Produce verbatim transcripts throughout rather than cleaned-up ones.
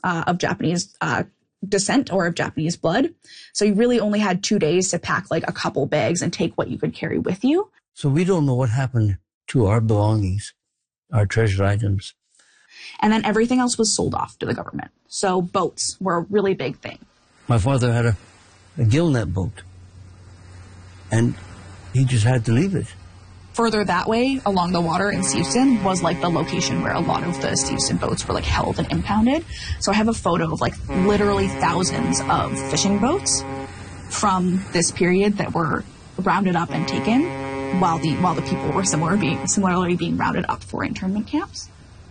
uh, of Japanese uh, descent or of Japanese blood. So you really only had two days to pack like a couple bags and take what you could carry with you. So we don't know what happened to our belongings, our treasured items. And then everything else was sold off to the government. So boats were a really big thing. My father had a, a gillnet boat, and he just had to leave it. Further that way, along the water in Steveston, was like the location where a lot of the Steveston boats were like held and impounded. So I have a photo of like literally thousands of fishing boats from this period that were rounded up and taken while the while the people were similar being similarly being rounded up for internment camps.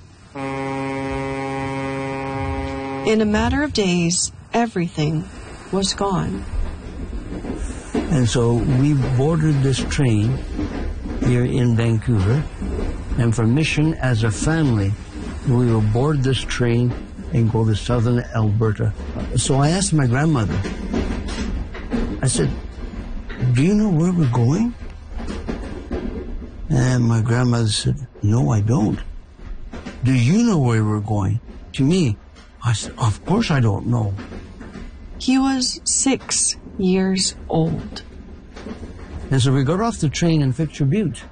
In a matter of days, everything was gone. And so we boarded this train here in Vancouver, and for mission as a family, we will board this train and go to southern Alberta. So I asked my grandmother, I said, do you know where we're going? And my grandmother said, no, I don't. Do you know where we're going? To me, I said, of course I don't know. He was six years old. And so we got off the train in Victor Butte.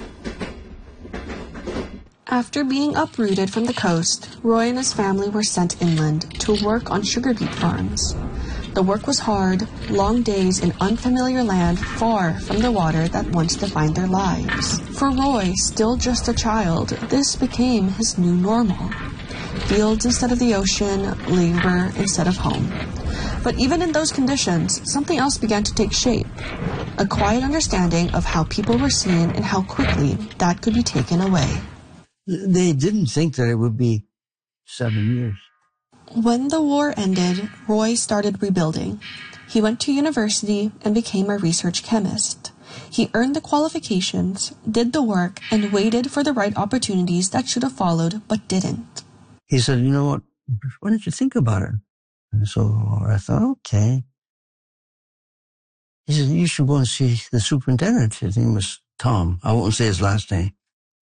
After being uprooted from the coast, Roy and his family were sent inland to work on sugar beet farms. The work was hard, long days in unfamiliar land far from the water that once defined their lives. For Roy, still just a child, this became his new normal. Fields instead of the ocean, labor instead of home. But even in those conditions, something else began to take shape. A quiet understanding of how people were seen and how quickly that could be taken away. They didn't think that it would be seven years. When the war ended, Roy started rebuilding. He went to university and became a research chemist. He earned the qualifications, did the work, and waited for the right opportunities that should have followed, but didn't. He said, you know what, why don't you think about it? And so I thought, okay. He said, you should go and see the superintendent. His name was Tom. I won't say his last name.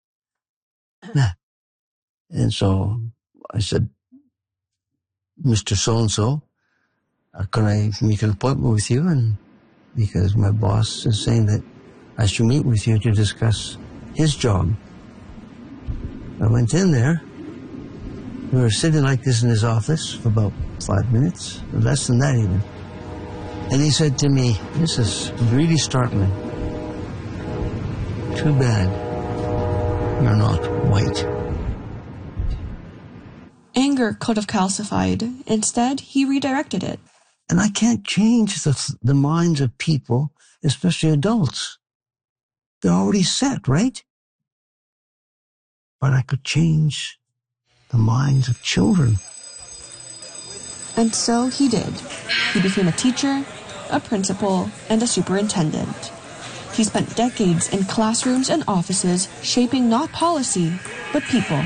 And so I said, Mister So-and-so, uh, can I make an appointment with you? And because my boss is saying that I should meet with you to discuss his job. I went in there. We were sitting like this in his office for about five minutes, or less than that even. And he said to me, this is really startling. Too bad you're not white. Anger could have calcified. Instead, he redirected it. And I can't change the, the minds of people, especially adults. They're already set, right? But I could change the minds of children. And so he did. He became a teacher, a principal, and a superintendent. He spent decades in classrooms and offices shaping not policy, but people.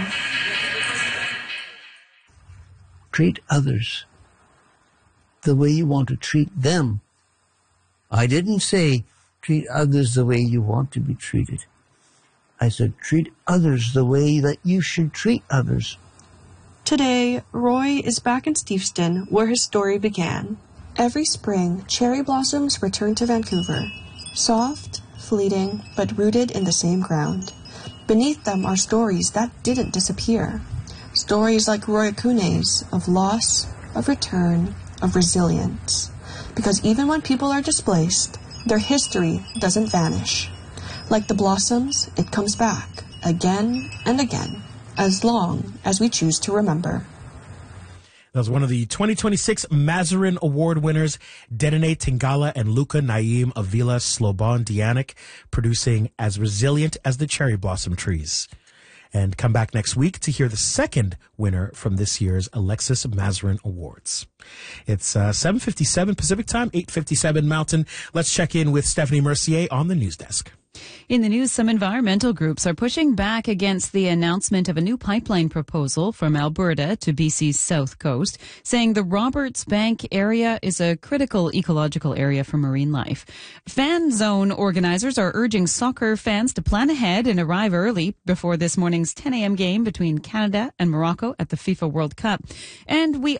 Treat others the way you want to treat them. I didn't say treat others the way you want to be treated. I said treat others the way that you should treat others. Today, Roy is back in Steveston, where his story began. Every spring, cherry blossoms return to Vancouver. Soft, fleeting, but rooted in the same ground. Beneath them are stories that didn't disappear. Stories like Roy Akune's of loss, of return, of resilience. Because even when people are displaced, their history doesn't vanish. Like the blossoms, it comes back, again and again, as long as we choose to remember. That was one of the twenty twenty-six Mazarin Award winners, Denine Tingala and Luca Naim Avila Slobodan Dianic, producing As Resilient as the Cherry Blossom Trees. And come back next week to hear the second winner from this year's Alexis Mazarin Awards. It's uh, seven fifty-seven Pacific Time, eight fifty-seven Mountain. Let's check in with Stephanie Mercier on the news desk. In the news, some environmental groups are pushing back against the announcement of a new pipeline proposal from Alberta to B C's south coast, saying the Roberts Bank area is a critical ecological area for marine life. Fan zone organizers are urging soccer fans to plan ahead and arrive early before this morning's ten a.m. game between Canada and Morocco at the FIFA World Cup. And we